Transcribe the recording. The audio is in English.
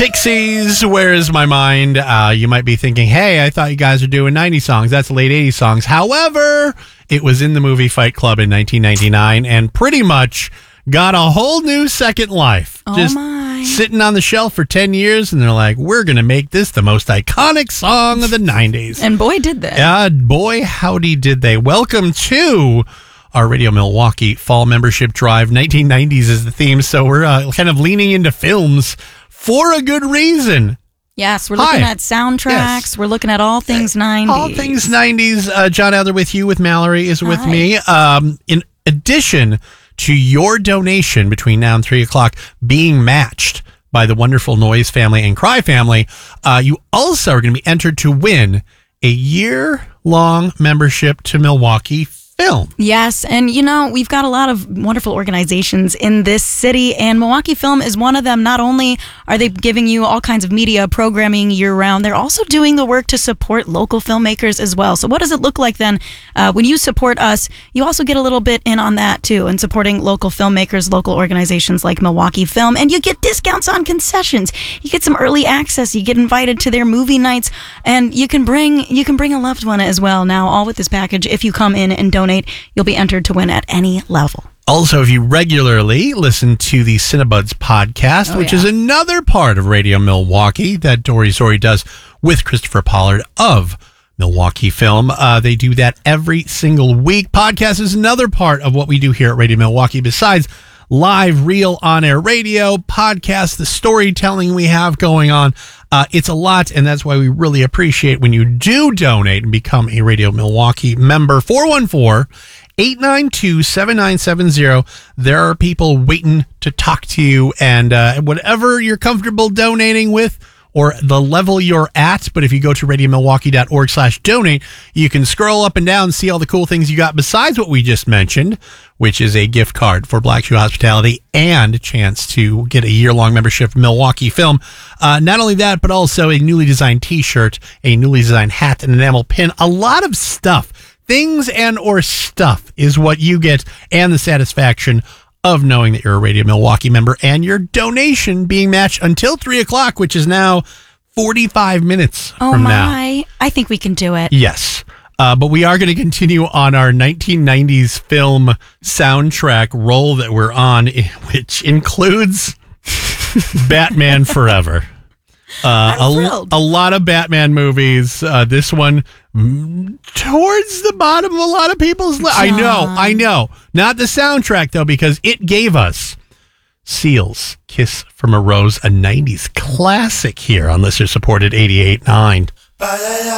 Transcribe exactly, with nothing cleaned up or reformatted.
Pixies, Where Is My Mind? Uh, you might be thinking, hey, I thought you guys were doing nineties songs. That's late eighties songs. However, it was in the movie Fight Club in nineteen ninety-nine and pretty much got a whole new second life. Oh, Just my. sitting on the shelf for ten years, and they're like, we're going to make this the most iconic song of the nineties. And boy, did they. Yeah, boy, howdy did they. Welcome to our Radio Milwaukee Fall Membership Drive. nineteen nineties is the theme, so we're uh, kind of leaning into films for a good reason. Yes, we're looking Hi. at soundtracks. Yes. We're looking at all things nineties. All things nineties. Uh, John Adler with you, with Mallory is with Hi. me. Um, in addition to your donation between now and three o'clock being matched by the wonderful Noise family and Cry family, uh, you also are going to be entered to win a year-long membership to Milwaukee Film. Yes, and you know, we've got a lot of wonderful organizations in this city, and Milwaukee Film is one of them. Not only are they giving you all kinds of media programming year-round, they're also doing the work to support local filmmakers as well. So what does it look like then uh, when you support us? You also get a little bit in on that too, and supporting local filmmakers, local organizations like Milwaukee Film, and you get discounts on concessions. You get some early access. You get invited to their movie nights, and you can bring you can bring a loved one as well. Now, all with this package, if you come in and donate, you'll be entered to win at any level. Also, if you regularly listen to the Cinebuds podcast, Oh, which yeah. is another part of Radio Milwaukee that Dory Zori does with Christopher Pollard of Milwaukee Film, uh, they do that every single week. Podcast is another part of what we do here at Radio Milwaukee. Besides live, real, on-air radio, podcast, the storytelling we have going on, uh, it's a lot, and that's why we really appreciate when you do donate and become a Radio Milwaukee member. four one four, eight nine two, seven nine seven zero. There are people waiting to talk to you, and uh, whatever you're comfortable donating with or the level you're at, but if you go to radiomilwaukee.org slash donate, you can scroll up and down and see all the cool things you got besides what we just mentioned, which is a gift card for Black Shoe Hospitality and a chance to get a year-long membership to Milwaukee Film. Uh, not only that, but also a newly designed t-shirt, a newly designed hat, and an enamel pin. A lot of stuff. Things and or stuff is what you get, and the satisfaction of knowing that you're a Radio Milwaukee member and your donation being matched until three o'clock, which is now forty-five minutes Oh from my, now. I think we can do it. Yes. Uh, but we are going to continue on our nineteen nineties film soundtrack roll that we're on, which includes Batman Forever. Uh, a, a lot of Batman movies. Uh, this one mm, towards the bottom of a lot of people's list. I know, I know. Not the soundtrack, though, because it gave us Seal's Kiss from a Rose, a nineties classic here on listener-supported eighty-eight point nine.